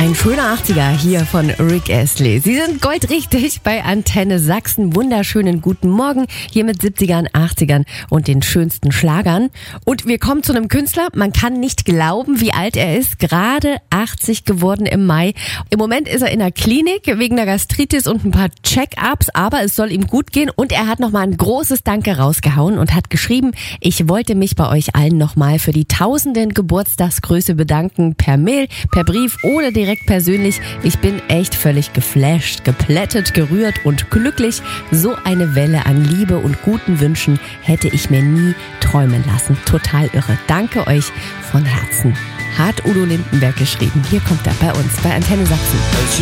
Ein schöner 80er hier von Rick Astley. Sie sind goldrichtig bei Antenne Sachsen. Wunderschönen guten Morgen hier mit 70ern, 80ern und den schönsten Schlagern. Und wir kommen zu einem Künstler. Man kann nicht glauben, wie alt er ist. Gerade 80 geworden im Mai. Im Moment ist er in der Klinik wegen der Gastritis und ein paar Check-ups, aber es soll ihm gut gehen. Und er hat nochmal ein großes Danke rausgehauen und hat geschrieben, ich wollte mich bei euch allen nochmal für die tausenden Geburtstagsgrüße bedanken. Per Mail, per Brief oder direkt persönlich. Ich bin echt völlig geflasht, geplättet, gerührt und glücklich. So eine Welle an Liebe und guten Wünschen hätte ich mir nie träumen lassen. Total irre. Danke euch von Herzen. Hat Udo Lindenberg geschrieben. Hier kommt er bei uns bei Antenne Sachsen.